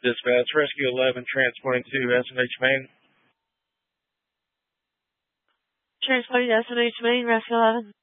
Dispatch, Rescue 11, transporting to SMH Main. Transporting to SMH Main, Rescue 11.